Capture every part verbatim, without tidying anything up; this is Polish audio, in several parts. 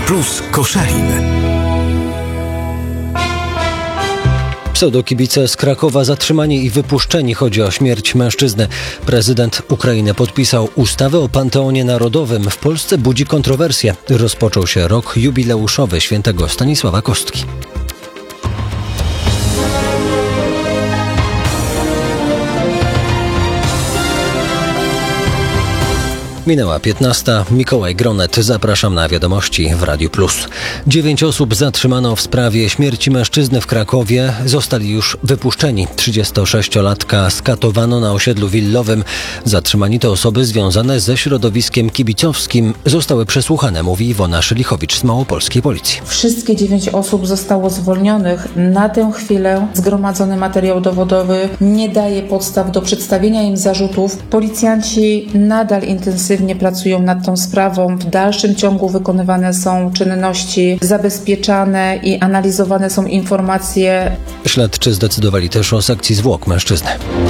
Plus Koszalin. Pseudokibice z Krakowa zatrzymani i wypuszczeni. Chodzi o śmierć mężczyzny. Prezydent Ukrainy podpisał ustawę o Panteonie Narodowym. W Polsce budzi kontrowersje. Rozpoczął się rok jubileuszowy świętego Stanisława Kostki. Minęła piętnasta. Mikołaj Gronet. Zapraszam na wiadomości w Radiu Plus. Dziewięć osób zatrzymano w sprawie śmierci mężczyzny w Krakowie. Zostali już wypuszczeni. trzydziestosześciolatka skatowano na osiedlu willowym. Zatrzymani to osoby związane ze środowiskiem kibicowskim. Zostały przesłuchane, mówi Iwona Szylichowicz z Małopolskiej Policji. Wszystkie dziewięć osób zostało zwolnionych. Na tę chwilę zgromadzony materiał dowodowy nie daje podstaw do przedstawienia im zarzutów. Policjanci nadal intensywnie pracują nad tą sprawą. W dalszym ciągu wykonywane są czynności zabezpieczane i analizowane są informacje. Śledczy zdecydowali też o sekcji zwłok mężczyzny.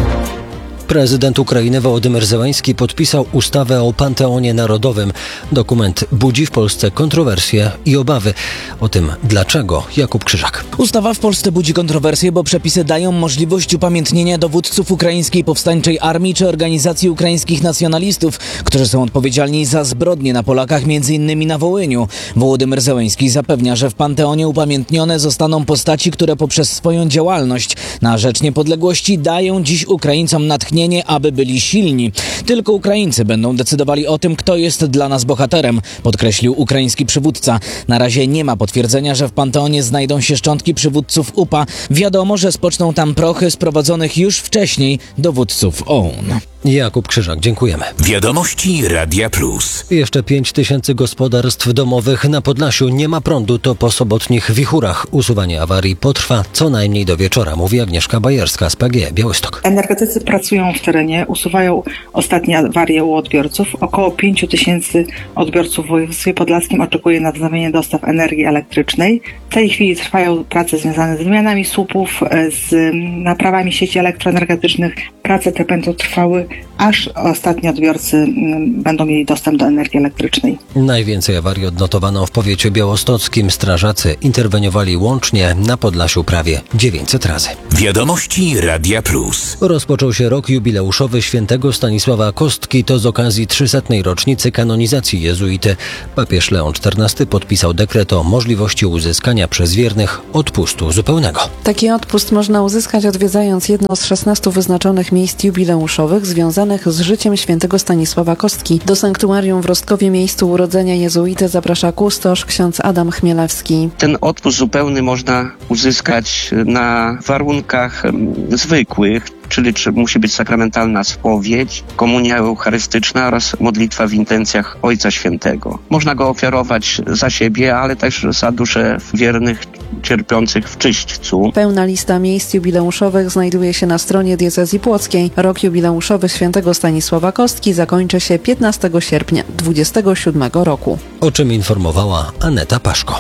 Prezydent Ukrainy Wołodymyr Zełański podpisał ustawę o Panteonie Narodowym. Dokument budzi w Polsce kontrowersje i obawy. O tym dlaczego Jakub Krzyżak. Ustawa w Polsce budzi kontrowersje, bo przepisy dają możliwość upamiętnienia dowódców ukraińskiej powstańczej armii czy organizacji ukraińskich nacjonalistów, którzy są odpowiedzialni za zbrodnie na Polakach, między innymi na Wołyniu. Wołodymyr Zełański zapewnia, że w Panteonie upamiętnione zostaną postaci, które poprzez swoją działalność na rzecz niepodległości dają dziś Ukraińcom natchnienie, aby byli silni. Tylko Ukraińcy będą decydowali o tym, kto jest dla nas bohaterem, podkreślił ukraiński przywódca. Na razie nie ma potwierdzenia, że w Panteonie znajdą się szczątki przywódców U P A. Wiadomo, że spoczną tam prochy sprowadzonych już wcześniej dowódców O U N. Jakub Krzyżak, dziękujemy. Wiadomości Radia Plus. Jeszcze pięć tysięcy gospodarstw domowych na Podlasiu nie ma prądu. To po sobotnich wichurach. Usuwanie awarii potrwa co najmniej do wieczora, mówi Agnieszka Bajerska z P G E Białystok. Energetycy pracują w terenie, usuwają ostatnie awarie u odbiorców. Około pięć tysięcy odbiorców w województwie podlaskim oczekuje na wznowienie dostaw energii elektrycznej. W tej chwili trwają prace związane z wymianami słupów, z naprawami sieci elektroenergetycznych. Prace te będą trwały, aż ostatni odbiorcy będą mieli dostęp do energii elektrycznej. Najwięcej awarii odnotowano w powiecie białostockim. Strażacy interweniowali łącznie na Podlasiu prawie dziewięćset razy. Wiadomości Radia Plus. Rozpoczął się rok jubileuszowy świętego Stanisława Kostki. To z okazji trzysetnej rocznicy kanonizacji jezuity. Papież Leon czternasty podpisał dekret o możliwości uzyskania przez wiernych odpustu zupełnego. Taki odpust można uzyskać, odwiedzając jedno z szesnastu wyznaczonych miejsc jubileuszowych związanych z życiem świętego Stanisława Kostki. Do sanktuarium w Rostkowie, miejscu urodzenia jezuity, zaprasza kustosz ksiądz Adam Chmielewski. Ten odpust zupełny można uzyskać na warunkach zwykłych, czyli czy musi być sakramentalna spowiedź, komunia eucharystyczna oraz modlitwa w intencjach Ojca Świętego. Można go ofiarować za siebie, ale też za duszę wiernych cierpiących w czyśćcu. Pełna lista miejsc jubileuszowych znajduje się na stronie diecezji płockiej. Rok jubileuszowy świętego Stanisława Kostki zakończy się piętnastego sierpnia dwudziestego siódmego roku. O czym informowała Aneta Paszko.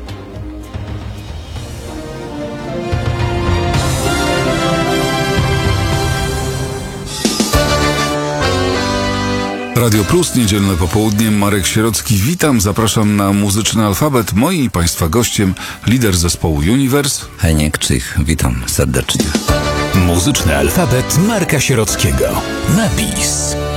Radio Plus, niedzielne popołudnie, Marek Sierocki. Witam, zapraszam na muzyczny alfabet. Moim i Państwa gościem lider zespołu Universe. Heniek Czych, witam serdecznie. Muzyczny alfabet Marka Sierockiego. Napis.